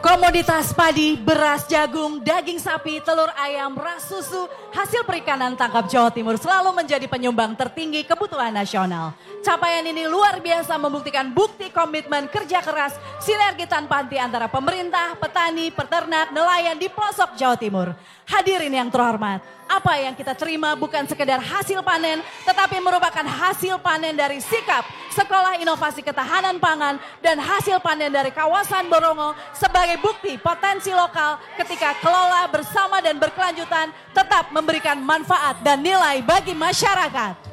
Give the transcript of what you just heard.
Komoditas padi, beras, jagung, daging sapi, telur ayam, ras susu, hasil perikanan tangkap Jawa Timur selalu menjadi penyumbang tertinggi kebutuhan nasional. Capaian ini luar biasa membuktikan bukti komitmen kerja keras, sinergi tanpa henti antara pemerintah, petani, peternak, nelayan di pelosok Jawa Timur. Hadirin yang terhormat, apa yang kita terima bukan sekedar hasil panen, tetapi merupakan hasil panen dari sikap Sekolah Inovasi Ketahanan Pangan dan hasil panen dari kawasan Borongo sebagai bukti potensi lokal ketika kelola bersama dan berkelanjutan tetap memberikan manfaat dan nilai bagi masyarakat.